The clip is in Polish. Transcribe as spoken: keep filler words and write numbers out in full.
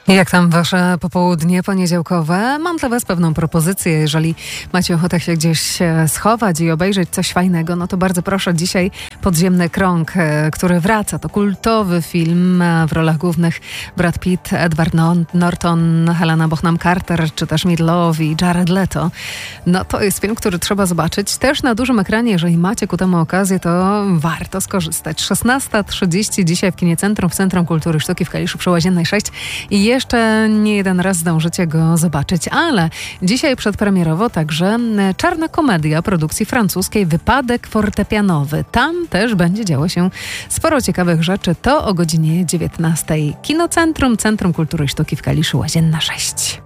Jak tam wasze popołudnie poniedziałkowe? Mam dla was pewną propozycję. Jeżeli macie ochotę się gdzieś schować i obejrzeć coś fajnego, no to bardzo proszę, dzisiaj Podziemny Krąg, który wraca. To kultowy film w rolach głównych Brad Pitt, Edward Norton, Helena Bonham Carter, czy też Midlove i Jared Leto. No to jest film, który trzeba zobaczyć też na dużym ekranie. Jeżeli macie ku temu okazję, to warto skorzystać. szesnasta trzydzieści dzisiaj w Kinecentrum, w Centrum Kultury i Sztuki w Kaliszu przy Łaziennej sześć. I jeszcze nie jeden raz zdążycie go zobaczyć, ale dzisiaj przedpremierowo także czarna komedia produkcji francuskiej Wypadek fortepianowy. Tam też będzie działo się sporo ciekawych rzeczy. To o godzinie dziewiętnastej. Kinocentrum, Centrum Kultury i Sztuki w Kaliszu, Łazienna sześć.